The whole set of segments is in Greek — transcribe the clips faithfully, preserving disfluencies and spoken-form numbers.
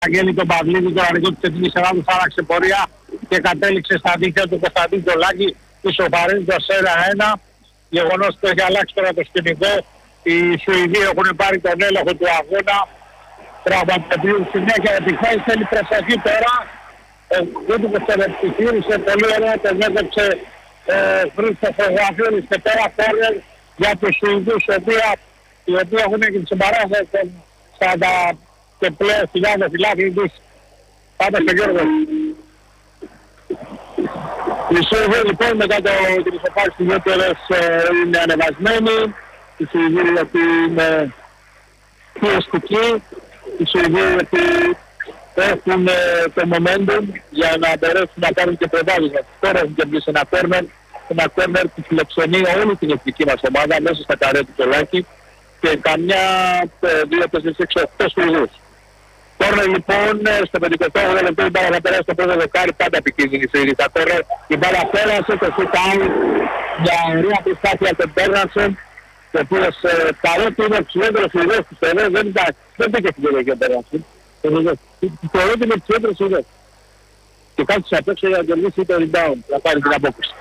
Αγγέλη τον Παυλίδη, το αρχικό της Εθνικής Ελλάδος, άλλαξε πορεία και κατέληξε στα δίχτυα του Κωνσταντίνου Τζολάκη, ισοφαρίζοντας ένα ένα. Γεγονός που έχει αλλάξει τώρα το σκηνικό. Οι Σουηδοί έχουν πάρει τον έλεγχο του αγώνα. Τραυματοποιούν συνέχεια επιχθάει, θέλει προσοχή τώρα. Ο Κούτικος τον επιχείρησε, πολύ ωραία, τον έδεψε Χρήστος Γραφύρης και τώρα κόρνερ για τους Σουηδούς, οι οποίοι έχουν και την συμπαράσταση των σαράντα και πλέον χιλιάδες φυλάκια τους. Πάμε στο Γιώργο. Οι Σουηδοί λοιπόν μετά το, την ισοπάληση του Γιώτερες είναι ανεβασμένοι. Οι Σουηδοί γιατί είναι πιεστικοί. Οι Σουηδοί γιατί έχουν ε, το momentum για να μπορέσουν να πάρουν και προβάδισμα. Τώρα έχουν κερδίσει ένα κόρνερ. Ένα κόρνερ που φιλοξενεί όλη την εθνική μας ομάδα μέσα στα καρέ του Τζολάκη και καμιά δύο τέσσερα έξι οκτώ Σουηδούς. Κόρνερ λοιπόν στο πενηκοστό λεπτό η μπάλα θα περάσει στο πρώτο δεκάρι, πάντα επικίνδυνη η Σουηδία. Κόρνερ η μπάλα πέρασε, το shoot out για ωραία προσπάθεια τον Μπέρνανσον, ο οποίος παρότι είναι ο ψηλότερος Σουηδός του Σουηδός, δεν πήγε στην περιοχή ο Μπέρνανσον. Θεωρώ ότι είναι ο ψηλότερος Σουηδός. Και κάτι σε απέξω για να κερδίσει το rebound, να πάρει την απόκριση.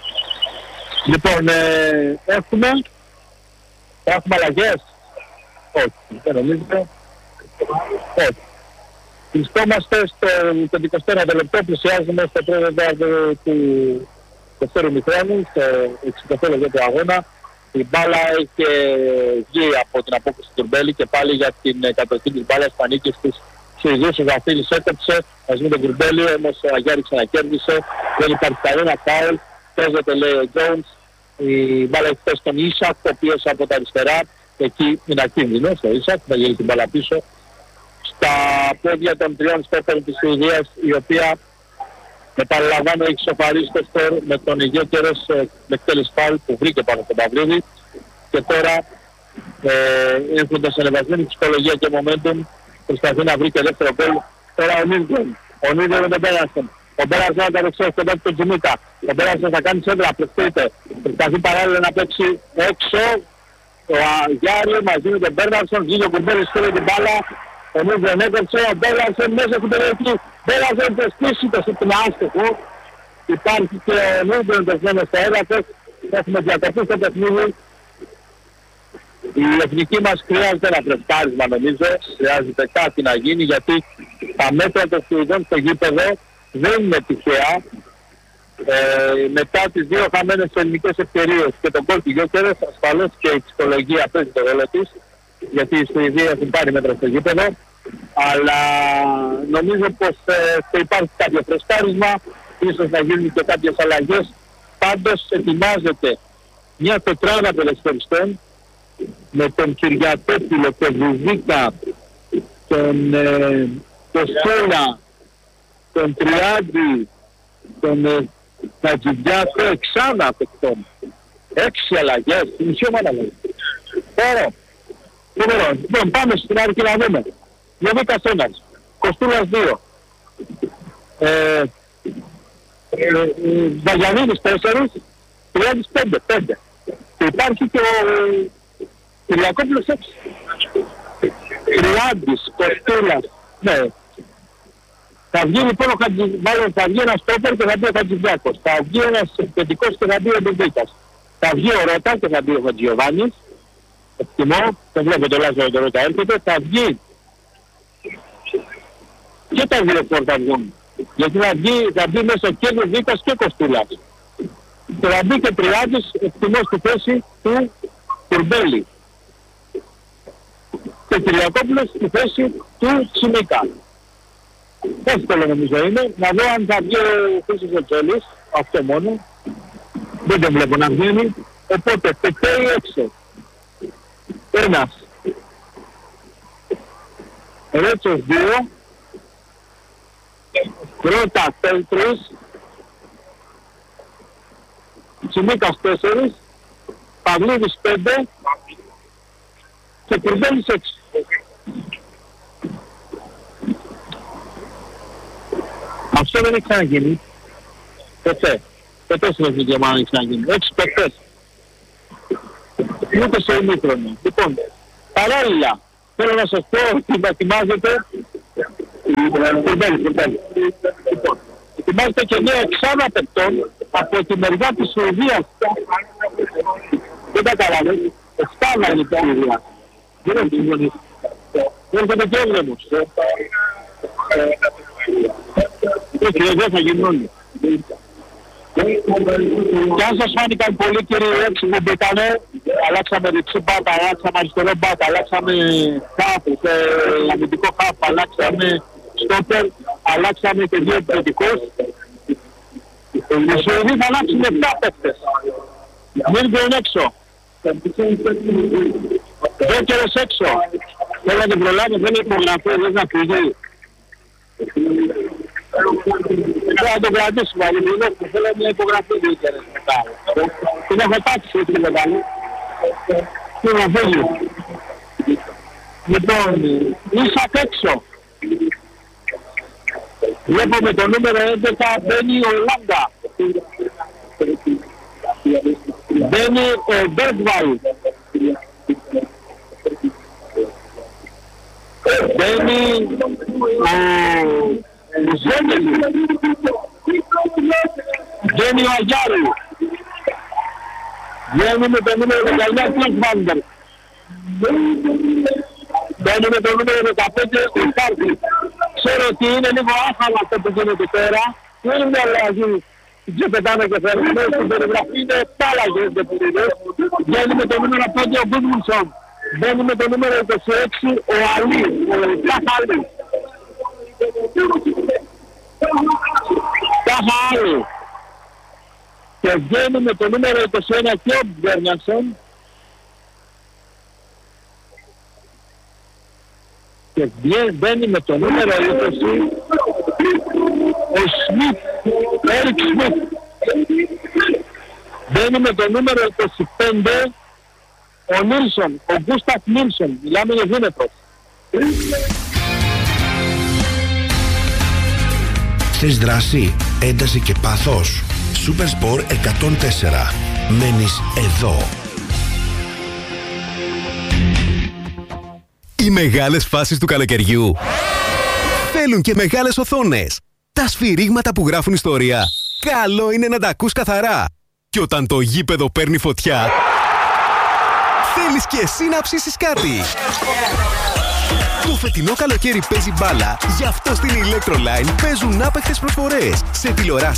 Λοιπόν, ε, έχουμε, έχουμε αλλαγές. Όχι, δεν νομίζετε. Όχι. Βρισκόμαστε στο πενηκοστό ένατο λεπτό, πλησιάζουμε στο πρώτο τέταρτο του δεύτερου μηχρόνου, στο εξηκοστό λεπτό του αγώνα. Η μπάλα έχει βγει από την απόκριση του Κουρμπέλη και πάλι για την κατοχή της μπάλας που ανήκει στους Σουηδούς. Ο Γαφίλης έκοψε μαζί με τον Κουρμπέλη, όμως ο Αγιάρη ξανακέρδισε, δεν υπάρχει κανένα φάουλ. Παίζεται, λέει ο Jones, η μπάλα έχει πέσει στον Ίσακ, ο οποίος από τα αριστερά, εκεί είναι ακίνδυνος ο Ίσακ, θα γυρίσει την μπάλα πίσω. Στα πόδια των τριών στόπερων της Σουηδίας, η οποία επαναλαμβάνω έχει σοφαρίσει το σκορ με τον Γιώκερες με εκτέλεση φάουλ που βρήκε πάνω στον Παυλίδη. Και τώρα ε, έχοντας ανεβασμένη ψυχολογία και momentum, προσπαθεί να βρει και δεύτερο γκολ. Τώρα ο Νίγκον, ο Νίγκον με τον Πέρασον. Ο Μπέρασον θα τα δεξιώσει στον τον Τζιμίκα. Ο Μπέρασον θα κάνει σέντρα, πληκτείται. Προσπαθεί παράλληλα να παίξει έξω. Ο Αγιάρη μαζί με τον Μπέρασον, βγήκε ο Κουρμπέλης, στείλει την μπάλα. Ο Νίγκον έκοψε, ο Μπέρασον μέσα στην περιοχή. Μπέρασον θα στήσει το σύστημα άστοχο. Υπάρχει και ο Νίγκον πεσμένο στο έδαφος. Έχουμε διακοπή στο παιχνίδι. Η εθνική μας χρειάζεται ένα πρεσκάρισμα νομίζω. Χρειάζεται κάτι να γίνει γιατί τα μέτρα των Σουηδών στο γήπεδο δεν είναι τυχαία. Ε, μετά τις δύο χαμένες ελληνικές ευκαιρίες και τον κόλ του Γιώκερες, ασφαλώς και η ψυχολογία παίζει το ρόλο της, γιατί οι Σουηδοί έχουν πάρει μέτρα στο γήπεδο, αλλά νομίζω πως ε, θα υπάρχει κάποιο φρεσκάρισμα, ίσως να γίνουν και κάποιες αλλαγές. Πάντως ετοιμάζεται μια τετράδα ποδοσφαιριστών με τον Κυριατόπουλο, τον Βουζίκα, τον ε, Κοστόλα, τον Τριάντη, τον Χατζηδιάκο, εξάνα παιχτών. Έξι αλλαγές, μισή ομάδα λέει. Ωραία. Λοιπόν, πάμε στην αρχή να δούμε. Λεβίκας ένας, Κοστούλας δύο, ε, ε, Βαγιανίδης τέσσερις, Τριάντης πέντε, πέντε. Και υπάρχει και ο Κυριακόπουλος έξι. Τριάντης, Κοστούλας, ναι. Θα βγει λοιπόν ο Χατζηδιάκος, θα βγει ένας στόπερ και θα μπει ο Χατζηδιάκος. Θα βγει ένας επιθετικός και θα μπει ο Μπιβίκας. Θα βγει ο Ρώτα και θα μπει ο Χατζιωβάνης. Εκτιμώ, δεν βλέπω το Λάζαρο το Ρώτα έρχεται. Θα βγει και τα δύο φόρ θα βγουν. Γιατί θα βγει, θα μπει μέσα και ο Βίκας και ο Κοστούλας. Και θα μπει και Τριάντης, εκτιμώ στη θέση του Κουρμπέλη. Και ο Κυριακόπουλος στη θέση του Τσιμίκα. Εύκολο νομίζω είναι. Να δω αν θα βγει ο Χρήστος Οτσέλης, αυτό μόνο. Δεν τον βλέπω να βγαίνει. Οπότε, πετέει έξω. Ένας. Ρέτσος δύο. Ρώτα τρεις. Τσιμίκας τέσσερις. Παυλίδης πέντε. Και Κουρμπέλης έξι. Αυτό δεν έχει ξαναγίνει. Ποτέ. Ποτέ στην εθνική ομάδα έχει ξαναγίνει. Έξι παιχτές. Ούτε σε ημίχρονο. Λοιπόν, παράλληλα, θέλω να σας πω ότι ετοιμάζεται Φουρμπέλη, Φουρμπέλη. Λοιπόν, ετοιμάζεται και νέο εξάμα παικτών από τη μεριά της Σουηδίας. Δεν καταλάβες. Εφτάνα λοιπόν. Δεν έχει συμφωνήσει. Δεν έρχεται και έβρεμος. Όχι, δεν θα γίνουν όλοι. Και αν σας φάνηκαν πολύ κύριοι έξι που μπήκανε, αλλάξαμε δεξί μπάτα, αλλάξαμε αριστερό μπάτα, αλλάξαμε χαφ, αμυντικό χαφ, αλλάξαμε στόπερ, αλλάξαμε και δύο επιθετικούς. Οι Σουηδοί θα αλλάξουν επτά παίκτες. Μην βγουν έξω. Δέκερος έξω. Θέλω να την προλάβω, δεν είναι υπογραφή, δεν θα φύγει. Θέλω να το κρατήσουμε, αλλά θέλω μια υπογραφή δίκαιρες μετά. Την έχω πάτησει έτσι και μεγάλη. Τι να φύγει. Λοιπόν, είσαι απ' έξω. Βλέπω με το νούμερο έντεκα μπαίνει ο Λάμτα. Μπαίνει ο Μπέργκβαλ. Μπαίνει ο Ζέμελη. Μπαίνει ο Αγιάρου. Μπαίνει με το νούμερο δεκαεννιά Κλέκβαντερ. Μπαίνει με το νούμερο δεκαπέντε ο Κάρτη. Ξέρω ότι είναι λίγο άχαλα αυτό που γίνεται πέρα. Δεν είναι αλλαγή. Και πετάμε και φέρνουμε. Στην περιγραφή είναι επτά αλλαγές δεν πήρες. Μπαίνει με το νούμερο πέντε ο Γκούντμουνσον. Μπαίνει με το νούμερο είκοσι έξι ο Αλή. Ο Καχάλη. Καχάλη. Και βγαίνει με το νούμερο είκοσι ένα και ο Μπέρνιανσον. Και μπαίνει με το νούμερο είκοσι ο Σμιτ, Έρικ Σμιτ. Μπαίνει με το νούμερο είκοσι πέντε ο Νίλσον, ο Γκούσταφ Νίλσον. Μιλάμε για δίμετρος. Θες δράση, ένταση και πάθος? Supersport εκατόν τέσσερα. Μένεις εδώ. Οι μεγάλες φάσεις του καλοκαιριού θέλουν και μεγάλες οθόνες. Τα σφυρίγματα που γράφουν ιστορία, καλό είναι να τα ακούς καθαρά. Και όταν το γήπεδο παίρνει φωτιά, θέλεις και εσύ να ψήσεις κάτι. Το φετινό καλοκαίρι παίζει μπάλα, γι' αυτό στην Electroline παίζουν άπαικτες προσφορές σε τηλεοράσεις